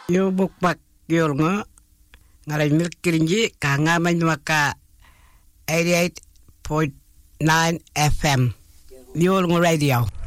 Yo bukbak yolngo ngaray milkirinji kangaman maka 88.9 FM. Yolngo Radio.